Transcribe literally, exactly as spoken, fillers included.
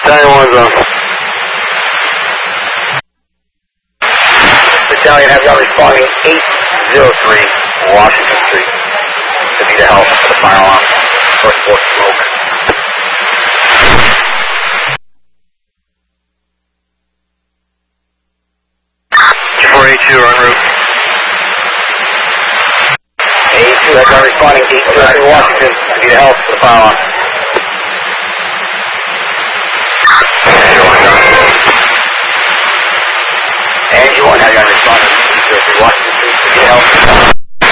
nine one zone. Battalion have got responding eight zero three Washington Street. To be the help for the fire alarm. First floor smoke. two four eight two en route. eight two have got responding eight zero three Washington. To be the help for the fire alarm.